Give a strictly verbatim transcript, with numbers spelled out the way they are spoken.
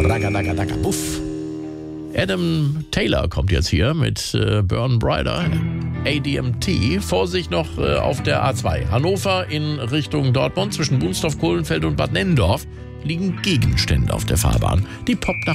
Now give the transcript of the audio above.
Ragadagadaga, puff. Adam Taylor kommt jetzt hier mit äh, Burn Brighter, A D M T. Vorsicht noch äh, auf der A zwei. Hannover in Richtung Dortmund zwischen Bunsdorf, Kohlenfeld und Bad Nennendorf liegen Gegenstände auf der Fahrbahn. Die Popnacht